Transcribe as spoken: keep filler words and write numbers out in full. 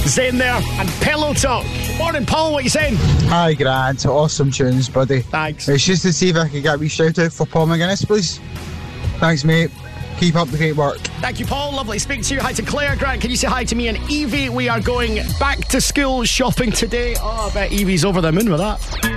Zane there, and Pillow Talk. Morning, Paul, what are you saying? Hi, Grant. Awesome tunes, buddy. Thanks. It's just to see if I could get a wee shout out for Paul McGuinness, please. Thanks, mate. Keep up the great work. Thank you, Paul. Lovely to speak to you. Hi to Claire. Grant, can you say hi to me and Evie? We are going back to school shopping today. Oh, I bet Evie's over the moon with that.